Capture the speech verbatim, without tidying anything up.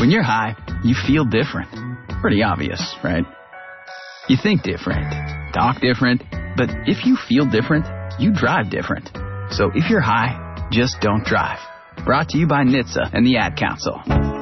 When you're high, you feel different. Pretty obvious, right? You think different, talk different, but if you feel different, you drive different. So if you're high, just don't drive. Brought to you by N H T S A and the Ad Council.